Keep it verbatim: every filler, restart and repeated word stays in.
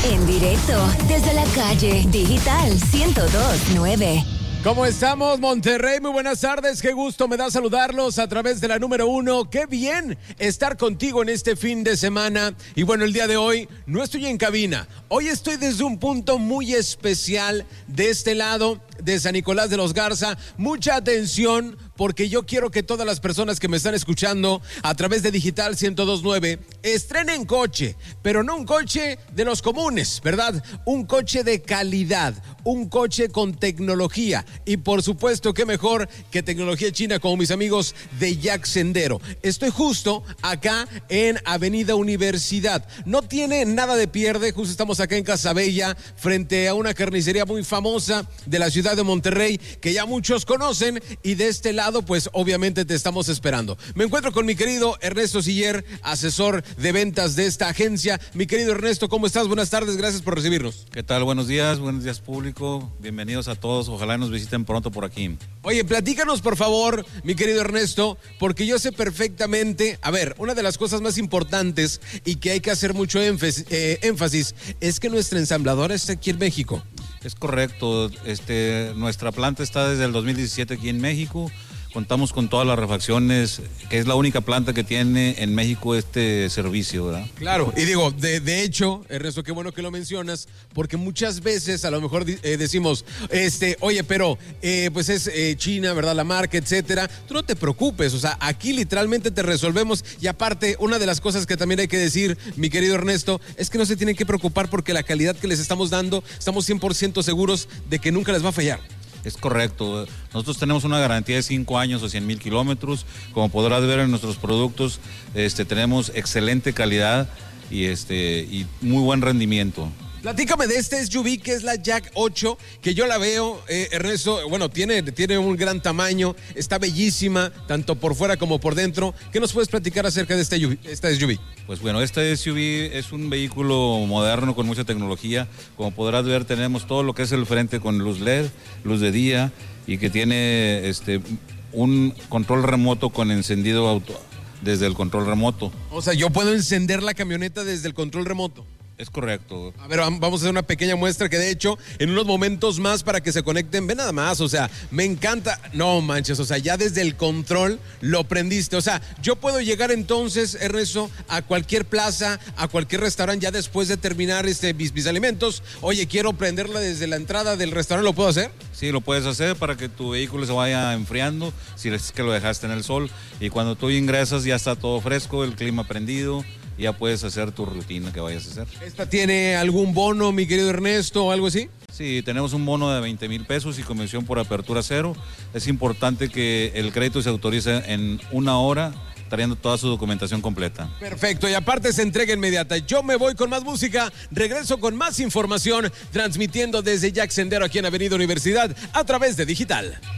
En directo desde la calle Digital ciento dos punto nueve. ¿Cómo estamos, Monterrey? Muy buenas tardes, qué gusto me da saludarlos a través de la número uno. Qué bien estar contigo en este fin de semana. Y bueno, el día de hoy no estoy en cabina. Hoy estoy desde un punto muy especial de este lado de San Nicolás de los Garza. Mucha atención, porque yo quiero que todas las personas que me están escuchando a través de Digital ciento dos punto nueve estrenen coche, pero no un coche de los comunes, ¿verdad? Un coche de calidad, un coche con tecnología y por supuesto qué mejor que tecnología china como mis amigos de Jack Sendero. Estoy justo acá en Avenida Universidad. No tiene nada de pierde, justo estamos acá en Casabella frente a una carnicería muy famosa de la ciudad de Monterrey que ya muchos conocen y de este lado pues obviamente te estamos esperando. Me encuentro con mi querido Ernesto Siller, asesor de ventas de esta agencia. Mi querido Ernesto, ¿cómo estás? Buenas tardes, gracias por recibirnos. ¿Qué tal? Buenos días, buenos días público, bienvenidos a todos, ojalá nos visiten pronto por aquí. Oye, platícanos por favor, mi querido Ernesto, porque yo sé perfectamente, a ver, una de las cosas más importantes y que hay que hacer mucho énfasis, eh, énfasis es que nuestra ensambladora está aquí en México. Es correcto, este, nuestra planta está desde el dos mil diecisiete aquí en México. Contamos con todas las refacciones, que es la única planta que tiene en México este servicio, ¿verdad? Claro, y digo, de, de hecho, Ernesto, qué bueno que lo mencionas, porque muchas veces a lo mejor eh, decimos, este, oye, pero eh, pues es eh, China, ¿verdad? La marca, etcétera. Tú no te preocupes, o sea, aquí literalmente te resolvemos. Y aparte, una de las cosas que también hay que decir, mi querido Ernesto, es que no se tienen que preocupar porque la calidad que les estamos dando, estamos cien por ciento seguros de que nunca les va a fallar. Es correcto. Nosotros tenemos una garantía de cinco años o cien mil kilómetros. Como podrás ver en nuestros productos, este, tenemos excelente calidad y, este, y muy buen rendimiento. Platícame de este S U V que es la Jack ocho, que yo la veo, eh, Ernesto, bueno, tiene, tiene un gran tamaño, está bellísima, tanto por fuera como por dentro. ¿Qué nos puedes platicar acerca de este, esta S U V? Pues bueno, este S U V es un vehículo moderno con mucha tecnología. Como podrás ver, tenemos todo lo que es el frente con luz L E D, luz de día, y que tiene este, un control remoto con encendido auto desde el control remoto. O sea, yo puedo encender la camioneta desde el control remoto. Es correcto. A ver, vamos a hacer una pequeña muestra que de hecho en unos momentos más para que se conecten, ve nada más, o sea, me encanta, no manches, o sea, ya desde el control lo prendiste, o sea, yo puedo llegar entonces, Ernesto, a cualquier plaza, a cualquier restaurante ya después de terminar este, mis, mis alimentos, oye, quiero prenderla desde la entrada del restaurante, ¿lo puedo hacer? Sí, lo puedes hacer para que tu vehículo se vaya enfriando, si es que lo dejaste en el sol, y cuando tú ingresas ya está todo fresco, el clima prendido, ya puedes hacer tu rutina que vayas a hacer. ¿Esta tiene algún bono, mi querido Ernesto, o algo así? Sí, tenemos un bono de veinte mil pesos y comisión por apertura cero. Es importante que el crédito se autorice en una hora, trayendo toda su documentación completa. Perfecto, y aparte se entrega inmediata. Yo me voy con más música, regreso con más información, transmitiendo desde Jack Sendero aquí en Avenida Universidad a través de Digital.